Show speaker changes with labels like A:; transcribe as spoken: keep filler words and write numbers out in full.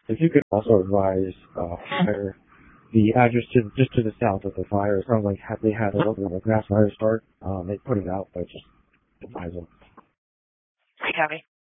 A: If you could also advise uh, fire, the address to just to the south of the fire. It sounds like ha- they had a little bit of a grass fire start. Um, they put it out, but just advise them.
B: Hey, Tommy.